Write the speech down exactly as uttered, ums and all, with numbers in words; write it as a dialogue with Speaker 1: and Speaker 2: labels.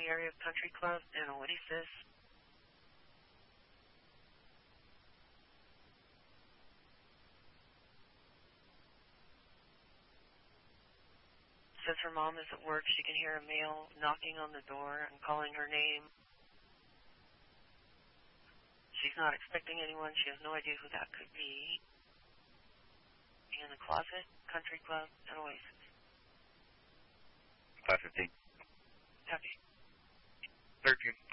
Speaker 1: the area of Country Club and Oasis. Says her mom is at work. She can hear a male knocking on the door and calling her name. She's not expecting anyone. She has no idea who that could be. In the closet, Country Club, and Oasis.
Speaker 2: five fifteen.
Speaker 1: Copy.
Speaker 2: thirteen.